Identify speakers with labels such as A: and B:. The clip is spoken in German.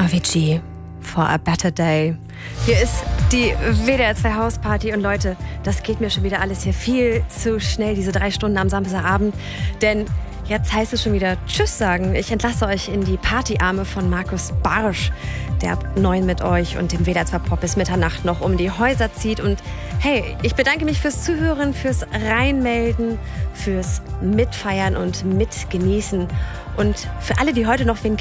A: Avicii, For a Better Day. Hier ist die WDR 2 Hausparty und Leute, das geht mir schon wieder alles hier viel zu schnell, diese 3 Stunden am Samstagabend, denn jetzt heißt es schon wieder Tschüss sagen. Ich entlasse euch in die Partyarme von Markus Barsch, der ab 9 mit euch und dem WDR 2 Pop bis Mitternacht noch um die Häuser zieht. Und hey, ich bedanke mich fürs Zuhören, fürs Reinmelden, fürs Mitfeiern und Mitgenießen. Und für alle, die heute noch wen